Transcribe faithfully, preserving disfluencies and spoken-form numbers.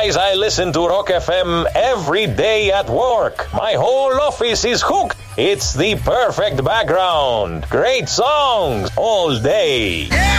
guys, I listen to Rock F M every day at work. My whole office is hooked. It's the perfect background. Great songs all day.